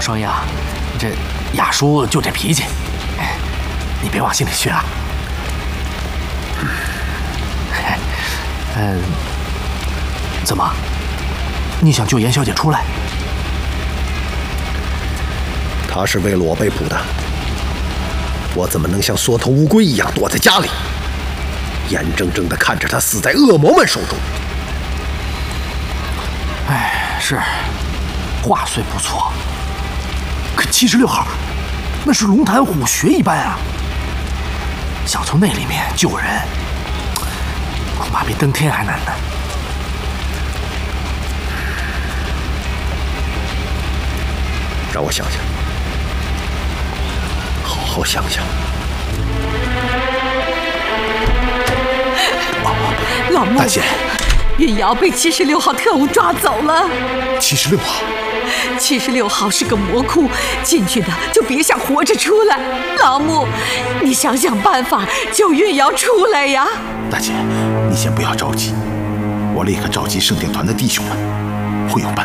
双英，这雅叔就这脾气，你别往心里去啊。怎么？你想救严小姐出来？ 她是为了我被捕的，我怎么能像缩头乌龟一样躲在家里，眼睁睁地看着她死在恶魔们手中？ 哎，是，话虽不错，可76号那是龙潭虎穴一般啊，想从那里面救人，恐怕比登天还难呢。 让我想想，好好想想。 老穆， 大姐， 运瑶被76号特务抓走了。 76号 ，76号是个魔窟，进去的就别想活着出来。老穆，你想想办法救运瑶出来呀！ 大姐，你先不要着急，我立刻召集圣殿团的弟兄们，会有办